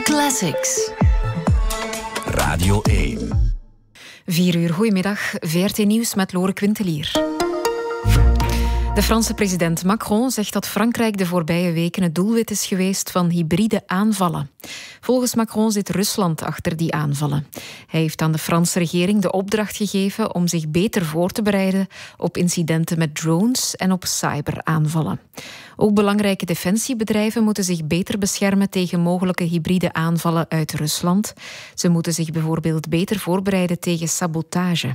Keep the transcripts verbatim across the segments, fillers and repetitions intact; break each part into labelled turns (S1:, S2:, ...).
S1: Classics.
S2: Radio één.
S3: Vier uur, goedemiddag. V R T Nieuws met Lore Quintelier. De Franse president Macron zegt dat Frankrijk de voorbije weken het doelwit is geweest van hybride aanvallen. Volgens Macron zit Rusland achter die aanvallen. Hij heeft aan de Franse regering de opdracht gegeven om zich beter voor te bereiden op incidenten met drones en op cyberaanvallen. Ook belangrijke defensiebedrijven moeten zich beter beschermen tegen mogelijke hybride aanvallen uit Rusland. Ze moeten zich bijvoorbeeld beter voorbereiden tegen sabotage.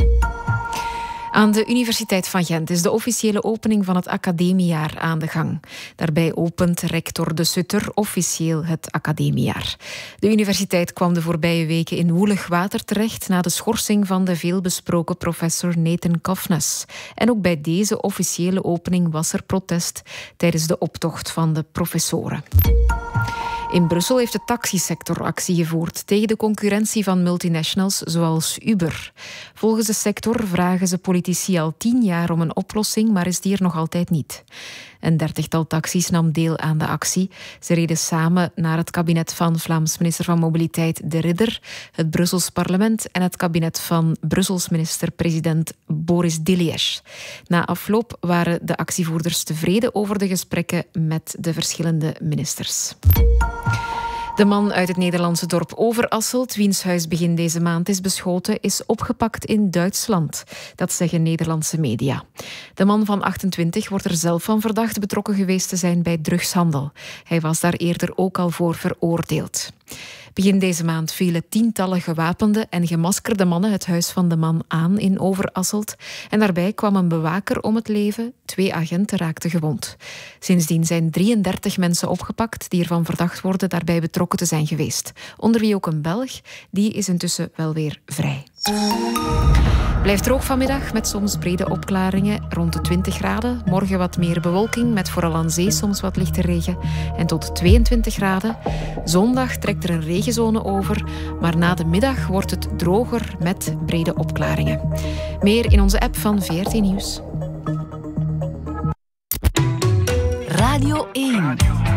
S3: Aan de Universiteit van Gent is de officiële opening van het academiejaar aan de gang. Daarbij opent rector De Sutter officieel het academiejaar. De universiteit kwam de voorbije weken in woelig water terecht na de schorsing van de veelbesproken professor Nathan Kofnes. En ook bij deze officiële opening was er protest tijdens de optocht van de professoren. In Brussel heeft de taxisector actie gevoerd tegen de concurrentie van multinationals zoals Uber. Volgens de sector vragen ze politici al tien jaar om een oplossing, maar is die er nog altijd niet. Een dertigtal taxis nam deel aan de actie. Ze reden samen naar het kabinet van Vlaams minister van Mobiliteit De Ridder, het Brussels parlement en het kabinet van Brussels minister-president Boris Dilies. Na afloop waren de actievoerders tevreden over de gesprekken met de verschillende ministers. De man uit het Nederlandse dorp Overasselt, wiens huis begin deze maand is beschoten, is opgepakt in Duitsland. Dat zeggen Nederlandse media. De man van achtentwintig wordt er zelf van verdacht betrokken geweest te zijn bij drugshandel. Hij was daar eerder ook al voor veroordeeld. Begin deze maand vielen tientallen gewapende en gemaskerde mannen het huis van de man aan in Overasselt. En daarbij kwam een bewaker om het leven. Twee agenten raakten gewond. Sindsdien zijn drieëndertig mensen opgepakt die ervan verdacht worden daarbij betrokken te zijn geweest. Onder wie ook een Belg. Die is intussen wel weer vrij. Blijft droog vanmiddag met soms brede opklaringen rond de twintig graden. Morgen wat meer bewolking met vooral aan zee soms wat lichte regen. En tot tweeëntwintig graden. Zondag trekt er een regenzone over. Maar na de middag wordt het droger met brede opklaringen. Meer in onze app van V R T Nieuws.
S1: Radio één.